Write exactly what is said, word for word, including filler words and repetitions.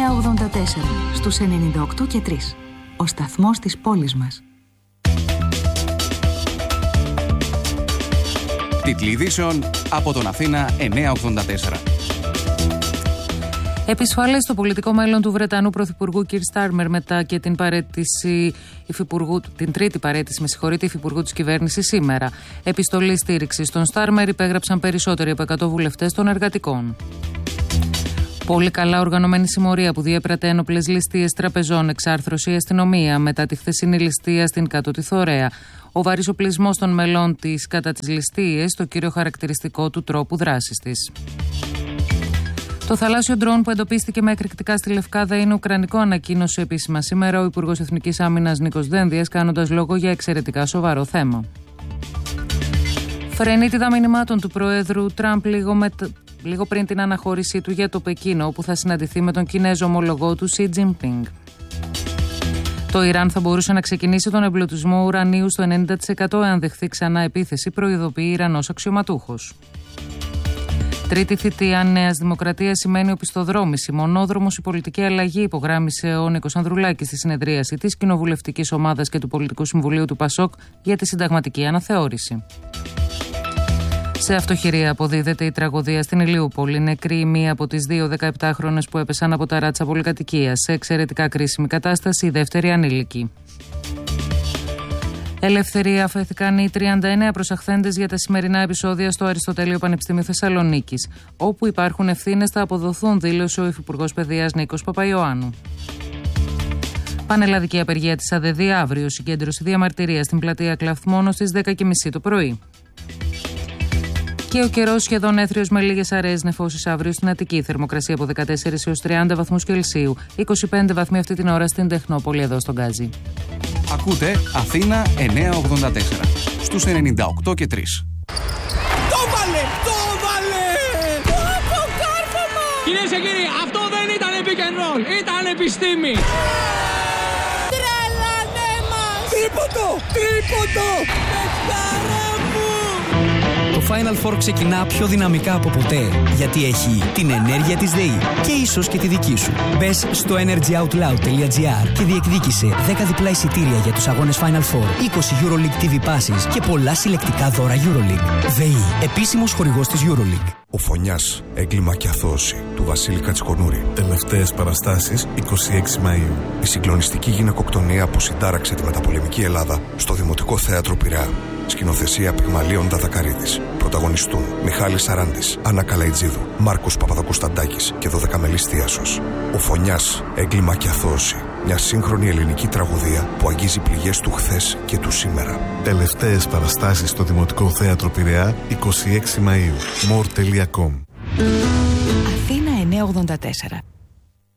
εννιά ογδόντα τέσσερα στους ενενήντα οκτώ και τρία. Ο σταθμός της πόλης μας. Τίτλοι ειδήσεων από τον Αθήνα εννιά ογδόντα τέσσερα. Επισφαλές στο πολιτικό μέλλον του Βρετανού Πρωθυπουργού Κιρ Στάρμερ μετά και την, παρέτηση, την τρίτη παρέτηση με συγχωρείτε, υφυπουργού της κυβέρνησης σήμερα. Επιστολή στήριξης στον Στάρμερ υπέγραψαν περισσότεροι από εκατό βουλευτές των εργατικών. Πολύ καλά οργανωμένη συμμορία που διέπρατε ένοπλες ληστείες τραπεζών, εξάρθρωση η αστυνομία μετά τη χθεσινή ληστεία στην Κάτω τη Θωρέα. Ο βαρύς οπλισμός των μελών της κατά τις ληστείες, το κύριο χαρακτηριστικό του τρόπου δράσης της. Το θαλάσσιο ντρόουν που εντοπίστηκε με εκρηκτικά στη Λευκάδα είναι ουκρανικό, ανακοίνωσε επίσημα σήμερα ο Υπουργός Εθνικής Άμυνας Νίκος Δένδιας, κάνοντας λόγο για εξαιρετικά σοβαρό θέμα. Φρενίτιδα μηνυμάτων του Προέδρου Τραμπ λίγο, με... λίγο πριν την αναχώρησή του για το Πεκίνο, όπου θα συναντηθεί με τον Κινέζο ομολογό του Σι Τζινπίνγκ. Το Ιράν θα μπορούσε να ξεκινήσει τον εμπλουτισμό ουρανίου στο ενενήντα τοις εκατό εάν δεχθεί ξανά επίθεση, προειδοποιεί Ιρανός αξιωματούχος. Τρίτη θητεία Νέας Δημοκρατίας σημαίνει οπισθοδρόμηση. Μονόδρομος η πολιτική αλλαγή, υπογράμμισε ο Νίκος Ανδρουλάκης στη συνεδρίαση της Κοινοβουλευτικής Ομάδας και του Πολιτικού Συμβουλίου του ΠΑΣΟΚ για τη συνταγματική αναθεώρηση. Σε αυτοχειρία αποδίδεται η τραγωδία στην Ηλιούπολη. Νεκρή μία από τις δύο δεκαεπτάχρονες που έπεσαν από τα ράτσα πολυκατοικίας. Σε εξαιρετικά κρίσιμη κατάσταση η δεύτερη ανήλικη. Ελευθερία αφέθηκαν οι τριάντα εννέα προσαχθέντες για τα σημερινά επεισόδια στο Αριστοτέλειο Πανεπιστήμιο Θεσσαλονίκης. Όπου υπάρχουν ευθύνες θα αποδοθούν, δήλωσε ο Υφυπουργός Παιδείας Νίκος Παπαϊωάννου. Πανελλαδική απεργία της ΑΔΕΔ αύριο, συγκέντρωση διαμαρτυρίας στην πλατεία Κλαθμόνο στις δέκα και μισή το πρωί. Και ο καιρός σχεδόν έθριος με λίγες αραιές νεφώσεις αύριο στην Αττική. Θερμοκρασία από δεκατέσσερα έως τριάντα βαθμούς Κελσίου. είκοσι πέντε βαθμοί αυτή την ώρα στην Τεχνόπολη, εδώ στον Γκάζι. Ακούτε Αθήνα εννιά ογδόντα τέσσερα στους ενενήντα οκτώ και τρία. Το βάλε! Το βάλε! Το κάρφωμα! Κυρίες και κύριοι, αυτό δεν ήταν pick and roll, ήταν επιστήμη! Τρελανέ μας! Τρίποντο! Τρίποντο! Πεχτάρα μου! Το Final Four ξεκινά πιο δυναμικά από ποτέ, γιατί έχει την ενέργεια της ΔΕΗ και ίσως και τη δική σου. Μπες στο energyoutloud τελεία gr και διεκδίκησε δέκα διπλά εισιτήρια για τους αγώνες Final Four, είκοσι EuroLeague τι βι Passes και πολλά συλλεκτικά δώρα EuroLeague. ΔΕΗ, επίσημος χορηγός της EuroLeague. Ο Φωνιάς, έγκλημα και αθώωση, του Βασίλη Κατσικονούρη. Τελευταίες παραστάσεις είκοσι έξι Μαΐου. Η συγκλονιστική γυναικοκτονία που συντάραξε τη μεταπολεμική Ελλάδα στο Δημοτικό Θέατρο Πειραιά. Σκηνοθεσία Πυγμαλίων Δαδακαρίδης. Πρωταγωνιστούν Μιχάλης Σαράντης, Άννα Καλαϊτζίδου, Μάρκος Παπαδοκουσταντάκης και δωδεκαμελής Θίασος. Ο Φωνιάς, έγκλημα και αθώωση. Μια σύγχρονη ελληνική τραγωδία που αγγίζει πληγές του χθες και του σήμερα. Τελευταίες παραστάσεις στο Δημοτικό Θέατρο Πειραιά, είκοσι έξι Μαΐου. more τελεία com. Αθήνα εννιά ογδόντα τέσσερα.